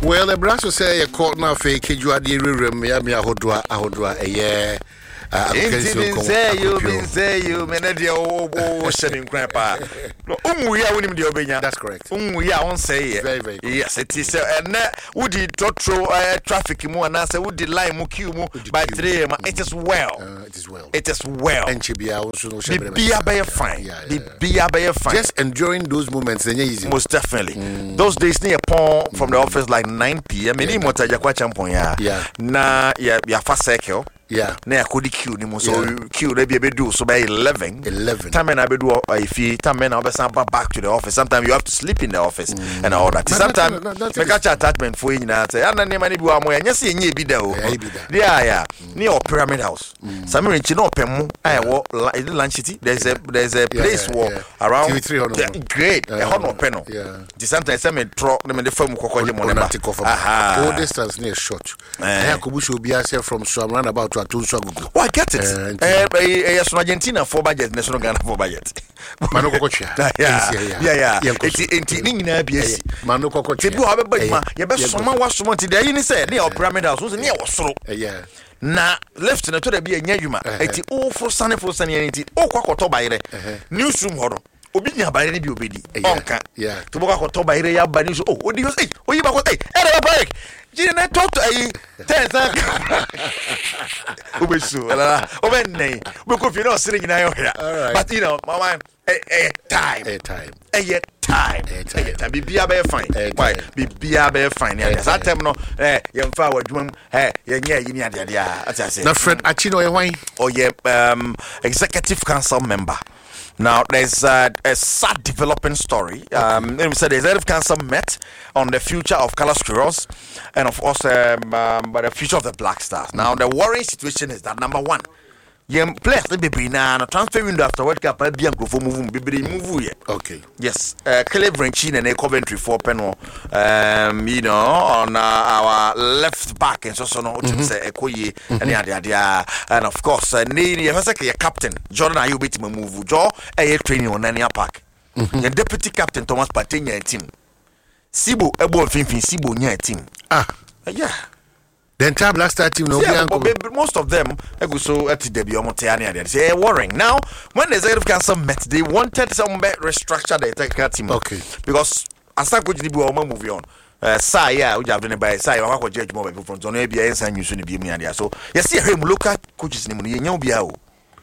Well, the brass will say a court now fake you at the room, Yami Ahodua, a year. Say you, Menadio, sending grandpa. We are winning the Obina. That's correct. We are on say very yes, it is. And would it trotro traffic more and answer would the line mukumu by 3 am. It is well. It is well. It is well. And Chibia also be a fine. Be a fine. Just enjoying those moments, easy. Most definitely. Those days near Pong from the office like 9 p.m. Any more Tajakwa Champon, yeah. Na, yeah, fast circle. Yeah. Na kodi queue ni mo so queue na be do so by 11. Time na be do if you time na be back to the office. Sometimes you have to sleep in the office and all that. Sometimes me catch attachment for you na say ana nema ni bi wa mo nya se enye bi da o. Yeah. Near Pyramid House. Samiri nchi no pemu I wo lunch city. There's a place around great. E ho no peno. Yeah. Sometimes me tro na me the fam kokoje mo na. All distance near short. I kubusho obi ase from so around about. Oh, I get it. Yes, Argentina for budget, National Ghana for budget. Mano Cococha. Yeah. It's in BS. Mano Cococha. You have a big you best someone was someone today. You said near Pyramid House was near so. Yeah. Na left na to the be a nyuma. Eti all for sunny enti o kwakoto bayre. Newsroom horo. Obi nya bayre bi obedi. Onka. Yeah. To kwakoto bayre ya bani so. Oh, odi say. Oh, you back. Hey, break. Didn't I talk to a 10 Ubesu, Oben, we could feel sitting in here. But you know, my mind, time. Be a bear fine. Be a bear fine. Yes, I tell no, young flower, Not Fred Achino, wine. Oh, yeah, executive council member. Now, there's a sad developing story. The executive council met on the future of Color Squirrels and, of course, but the future of the Black Stars. Now, the worrying situation is that, number one, players be now transfer window after World Cup be move okay. Yes, Cleveland Chin and Coventry for Penal, you know, on our left back and so no say Ekoye and of course a captain Jordan Ayubi move Joe a training on Nania Park. The deputy captain Thomas Patenya team. Sibo Ebo Finfin Sibo nya team. Yeah. The entire Black Star team, most of them, so at the say worrying. Now, when the executive council met, they wanted some restructure the technical team. Okay. Because as I could be moving on. Saya, we have been by Saya, I could judge more people from Zone ABS and you should be me. So, you see him local coaches name, Yobia.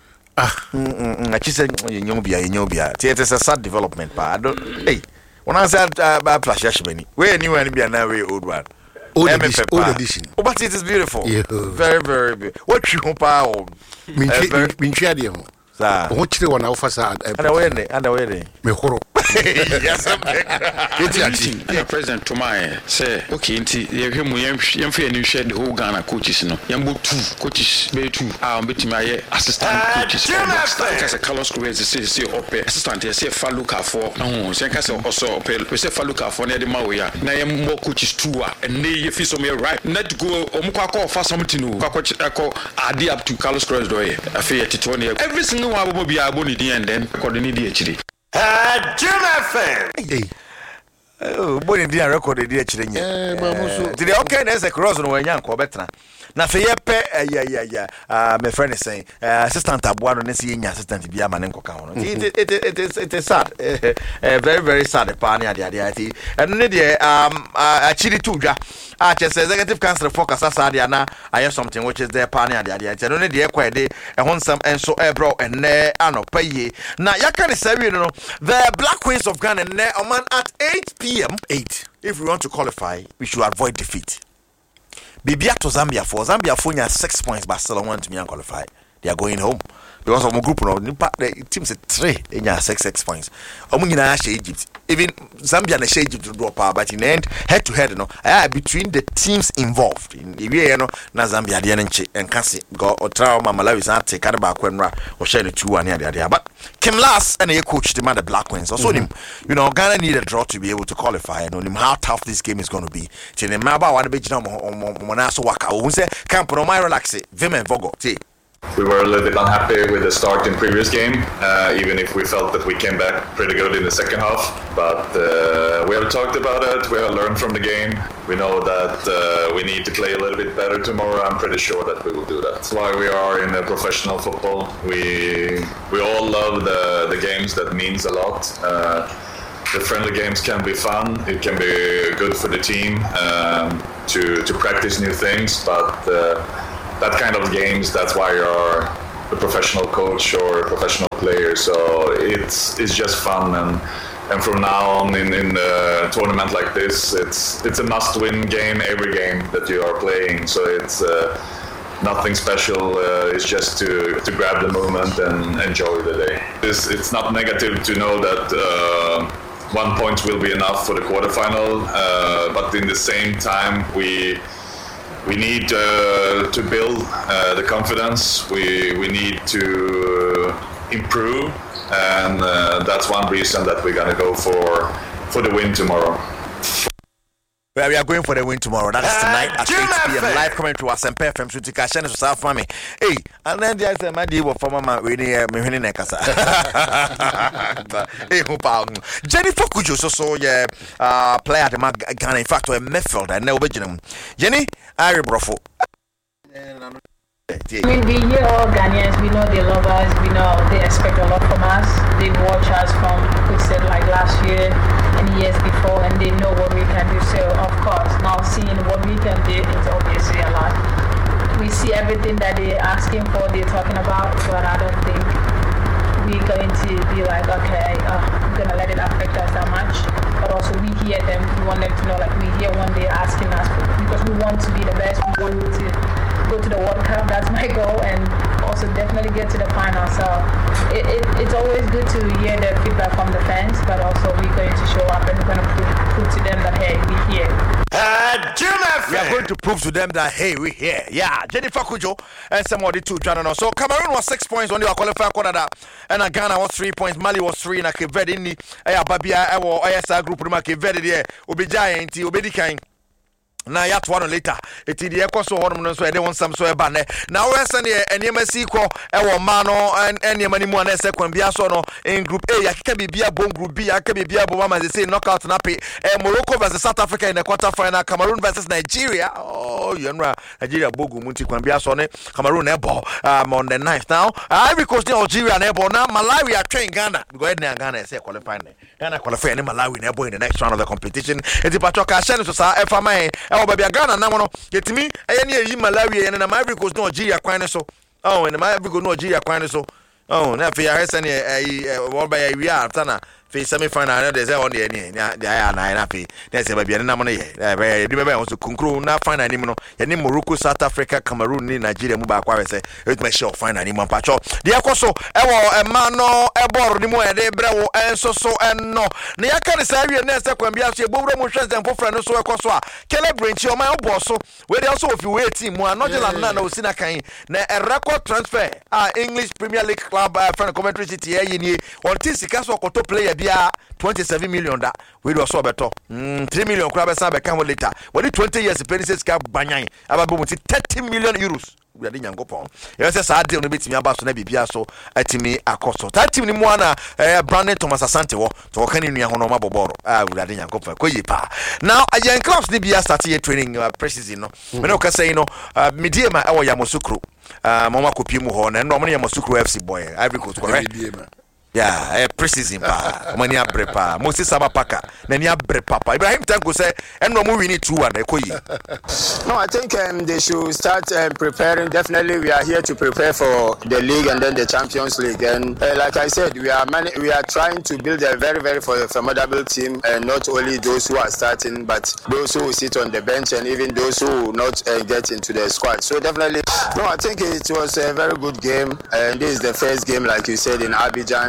I just said, Yobia. It is a sad development, but I don't. Hey, when I said bad flash, Yashmani, where anyone be an away old one. Old edition. Oh, but it is beautiful. Yeah. Very, very beautiful. What you power? Minchiadio. What you want to offer? And away. Mehoro. Yes, President Tomai say, okay, you share the whole Ghana coaches. No, Yambo 2 coaches, be 2. I'll be my assistant coaches. As a Carlos Cruz, say, assistant, say, Faluka for, no, Sankasa also, we say Faluka for near the Mawia. Now, I am more coaches too, and they, if it's on me right, not to go, Omukako for something new, Adi up to Carlos Cruz, I fear to 20. Every single one will be a bonity and then according to the HD. Oh, boy, didn't record the dear children. Did they okay? There's a cross on young Cobetra. Now, for your my friend is saying, assistant Abuano, and seeing assistant to be a man in Coca. It is sad, very, very sad. The Pania, the and Lydia, actually, Tuja, just executive council focus as Adiana. I have something which is their Pania, the idea. And only the Equade, and want some and so ebro and ne ano pay. Now, you can say, you know, the Black Queens of Ghana, and a man at 8 p.m. 8. If we want to qualify, we should avoid defeat. Bibia to Zambia for 6 points, but still want to qualify. They are going home because of my group. The teams at 3 in 6 points. Egypt, even Zambia and Egypt to drop out, but in the end, head to head, between the teams involved in na Zambia, the and Kasi go or trauma Malawi, Zante, Kadaba, Quenra, or share the 2 and the idea. But Kim Last and a coach demand the Black Queens. Also, Ghana need a draw to be able to qualify and on him how tough this game is going to be. Till the Maba, what a bitch, Monaso Waka, who say, Camp on my relax, Vim and Vogo, We were a little bit unhappy with the start in previous game, even if we felt that we came back pretty good in the second half. But we have talked about it. We have learned from the game. We know that we need to play a little bit better tomorrow. I'm pretty sure that we will do that. That's why we are in professional football. We all love the games that means a lot. The friendly games can be fun. It can be good for the team to practice new things, but that kind of games, that's why you're a professional coach or a professional player. So it's just fun, and from now on in a tournament like this, it's a must-win game every game that you are playing. So it's nothing special. It's just to grab the moment and enjoy the day. It's not negative to know that 1 point will be enough for the quarterfinal, but in the same time we need to build the confidence. We need to improve, and that's one reason that we're gonna go for the win tomorrow. We are going for the win tomorrow. That is tonight at 8 p.m. Live coming to us and FM. So to cash in South Family. Hey, and then there's a madi for Mama winning Nekasa. Hey, Jennifer Kujo, so yeah, player at the Ghana. In fact, a midfielder and no original. Jenny, Ari Brofo. I mean, we hear all Ghanaians, we know they love us, we know they expect a lot from us. They watch us from, we said, like last year and years before, and they know what we can do. So, of course, now seeing what we can do, it's obviously a lot. We see everything that they're asking for, they're talking about, but I don't think we're going to be like, okay, I'm going to let it affect us that much. But also, we hear them, we want them to know, like, we hear when they're asking us, because we want to be the best, we want to go to the World Cup, that's my goal, and also definitely get to the final. So it's always good to hear the feedback from the fans, but also we're going to show up and we're going to prove to them that, hey, we're here. We are going to prove to them that, hey, we're here. Yeah, Jennifer Kujo and somebody too. So Cameroon was 6 points when they were qualified, and Ghana was 3 points, Mali was 3, and Cape Verde in the Babia or ISR group, Cape Verde there, Obijay and Obedi Kain. Na ya to one later eti de ekoso honum no so e de won sam so e ba ne na we se ne enema si ko e wo ma no enema ni mu na se kwan bia so no in group A ya keka bibia bon group B ya keka bibia bo mama say knockout na pe Morocco versus South Africa in the quarter final, Cameroon versus Nigeria. Oh you know Nigeria bogu mu ti kwan bia so ne Cameroon e ball on the 9th now Ivory Coast Algeria na ball now Malawi are train Ghana because Ghana say qualify ne Ghana qualify ne Malawi na ball in the next round of the competition eti patroka shane so sa efama Babia Ghana na mono yetimi eye yi Malawi ene na Ivory Coast no Algeria kwan so and my Ivory Coast no Algeria kwan so na fe ya hese ne world by we are after fe semi final na dey say on the na fe na say babia na mono ye di baba on so kunkuru na final ni no ye ni Morocco, South Africa, Cameroon ni Nigeria mu ba kwa say it me show final ni mampacho de akoso ma no ebor ni mu e de brewo enso so enno na ya ka say wie na say kwan bia so ebowro mu hwese mpofra no so ekoso a kele branch o ma obo so we dey also of you wait team mu anogela na osina kan na a record transfer English Premier League club friend commentary city ye ni on tisika so koto player bia 27 million da we do so beto 3 million kura be sa be kan later we 20 years pennies ka banyan ababo muti 30 million euros we are nyankopon e say sa deal no betimi abaso na bibia so atimi akoso that team ni mu ana Brandon Thomas Asante wo to kan ni nua hono maboboro we are nyankopon ko yipa now ayen clubs ni bia start year training pre-season no me no ka say no mediema e wo Yamoussoukro mama kopie mu ho na no mo Yamoussoukro FC boy Ivory Coast correct yeah pre-season pa mani abrepa Moses Sabapaka na ni abrepa pa Ibrahim Tanko say enno mo win 2-1 ekoyi. No, I think they should start preparing. Definitely we are here to prepare for the league and then the Champions League, and like I said, we are trying to build a very, very formidable team, and not only those who are starting but those who will sit on the bench and even those who will not get into the squad. So definitely, no, I think it was a very good game, and this is the first game, like you said, in Abidjan.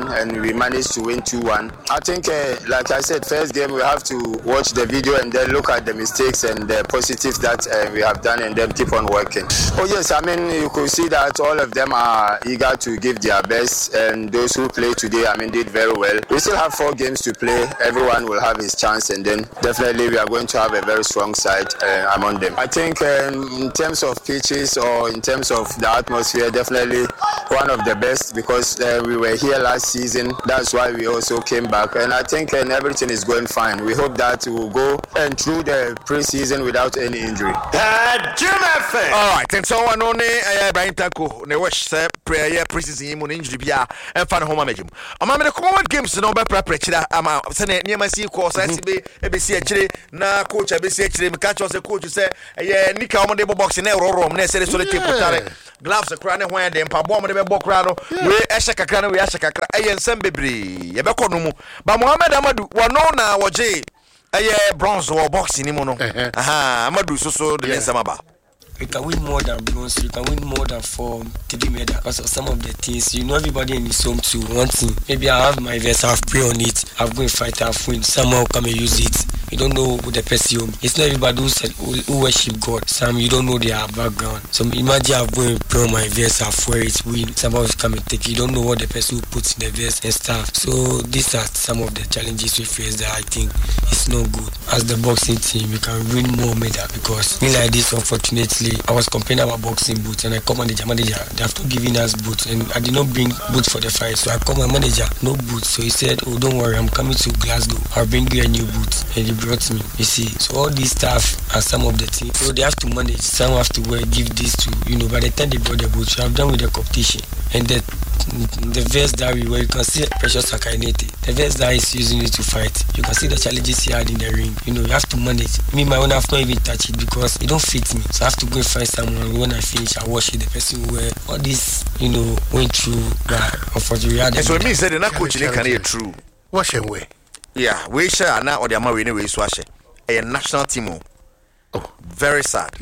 and we managed to win 2-1. I think, like I said, first game we have to watch the video and then look at the mistakes and the positives that we have done and then keep on working. Oh yes, I mean, you could see that all of them are eager to give their best, and those who played today, I mean, did very well. We still have 4 games to play. Everyone will have his chance, and then definitely we are going to have a very strong side among them. I think in terms of pitches or in terms of the atmosphere, definitely one of the best, because we were here last season. That's why we also came back, and I think everything is going fine. We hope that we will go and through the pre-season without any injury. All right, and so on only Brian Tanko ne wish prayer pre-season injury bia and fan home managem. Amama the common games no be prepare ama sene niam see course ICB ebesi akire na coach ebesi akire me catch us coach say nika omde box na rorom na say solid putare gloves akra ne hwan de mpa bom de be bokra no we ehye kakra no we ehye kakra ensem bebre ye be kono mu ba Mohamed Amadu wono na woje bronze or boxing ni mo no Amadu so de ensem aba. We can win more than bronze, we can win more than 4 3 medals because of some of the things. You know, everybody in his home to one thing. Maybe I have my verse, I've pray on it, I've go and fight, I've win. Someone come and use it. You don't know who the person home. It's not everybody who worship God. Some you don't know their background. So imagine I've go and pray on my verse, I've wear it, win. Somebody come and take it. You don't know what the person who puts in the verse and stuff. So these are some of the challenges we face that I think it's no good. As the boxing team, we can win more medals because me like this, unfortunately, I was complaining about boxing boots and I called manager, they have to giving us boots and I did not bring boots for the fight. So I called my manager, no boots. So he said, oh, don't worry, I'm coming to Glasgow. I'll bring you a new boot. And he brought me, you see. So all these stuff are some of the things. So they have to manage. Some have to wear, give this to, by the time they brought the boots, I'm done with the competition. And the vest that we wear, you can see Precious Akainete. The vest that is using it to fight. You can see the challenges he had in the ring. You have to manage. Me, my own, I have not even touched it because it don't fit me. So I have to go and find someone. When I finish, I wash it. The person who wear all this, went through. Unfortunately, and so it means that the coach can hear true. Wash and way. Yeah, we share now or the Amari anyway. A national team. Oh, very sad.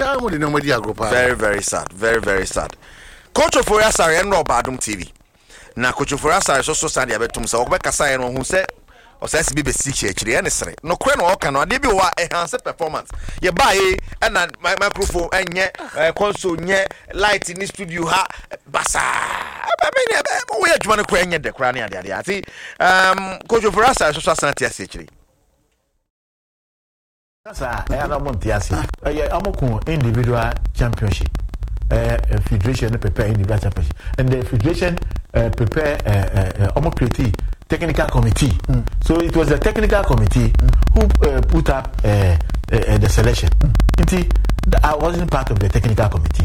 Very, very sad. Very, very sad. Coach of Forasari and Rob Badum TV. Now, Coach of Forasari is also sad about himself. Bekasa and who said, or says BBC actually, and it's no crane or can or debut a handsome performance. You buy and my microphone and yet console yet light in the studio. Bassa. I mean, we are trying to crane the cranny. I see. Coach of Forasari is also actually. That's I had a Montiasi. I'm a individual championship. Federation prepare individual championship, and the federation prepare almost technical committee. So it was the technical committee who put up the selection. I wasn't part of the technical committee.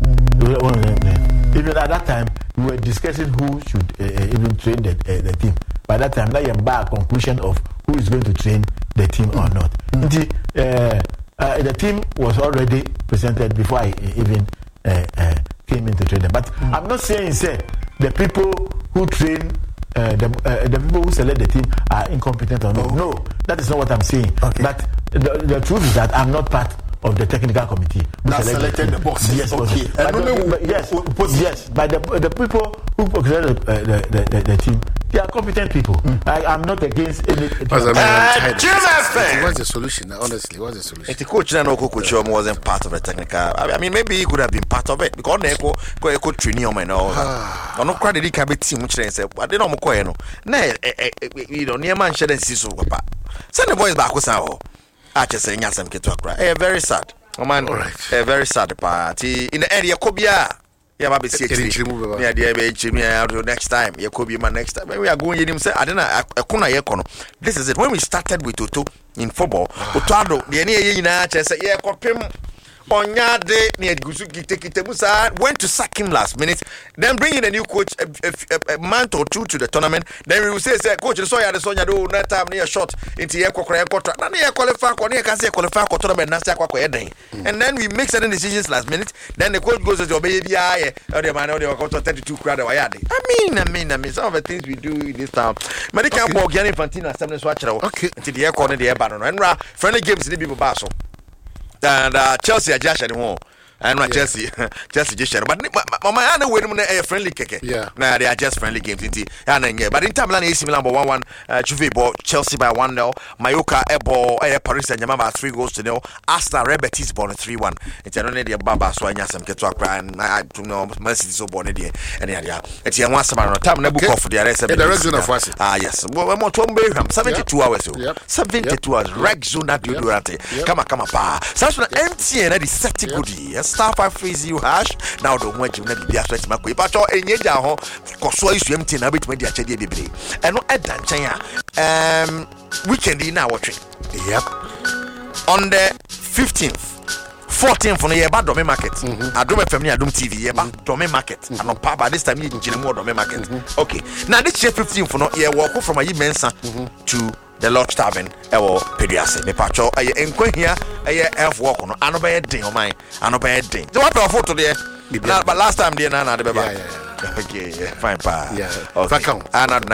Even at that time, we were discussing who should even train the team. By that time, I am back conclusion of who is going to train the team or not. The team was already presented before I even came into training. But I'm not saying the people who train the people who select the team are incompetent or not. No, that is not what I'm saying. Okay. But the truth is that I'm not part of the technical committee who selected the boxes. Yes, okay. But the people who selected the team, they are competent people. I'm not against any. What's the solution? Honestly, what's the solution? If the coach wasn't part of the technical, I mean, maybe he could have been part of it because they could train him and all that. I'm not quite the cabin team, which they say, I don't know. No, near man shouldn't see so. Send the boys back with our. I just saying, yes, I'm getting to cry. Very sad. Oh man, very sad party in the area. Kobia. Yeah, Baby, see yeah, dear, next time. You could be my next time. We are going in. Say, I don't know. This is it. When we started with Toto in football, Otado, the NA, say, yeah, Kopim. Onya de near Gusuki Tekitemusa went to sack him last minute, then bring in a new coach a month or two to the tournament. Then we will say, coach, so you had the Sonya do that time near shot into your contract. Then you qualify for near can say qualify for tournament, and then we make certain decisions last minute. Then the coach goes to your baby, or the man, or the 32 crowd. I mean, some of the things we do in this town. Medical Bog Gianni Fantino, Samuel Swatcher, okay, until the air corner, the air banner, and friendly games in the people Basso. And Chelsea are just at home. and not Chelsea just but my win a friendly kick. Now they are just friendly games but in time AC Milan 1-1 Juve bought Chelsea by 1-0 Mallorca ball Paris Saint-Germain 3 goals to 0 Arsenal Red Betis ball 3-1 it's only the baba so anya some get to and I don't know Man City so born and it's a once about time na book off the rest of the red zone of was yes well more 72 hours 72 hours reg zone at Durante come on pa such an empty and the set goodie star 530 hash now don't want you na be affect my but enye ja ho koso isu empty na between the achede bebre eno edan chen weekend in our trip on the 15th 14th for the Dome market. Adome family Adome TV Dome market. And on by this time you didn't more Dome market. Okay. Now this year 15th for no year walk from a Mensa to the Lodge Tavern or Pediase. The patcho I enquire here a elf walk on an obeyed day on mine. An obeyed day. The water photo there. But last time dear Nana the baby. Okay, fine pa. Yeah. Okay.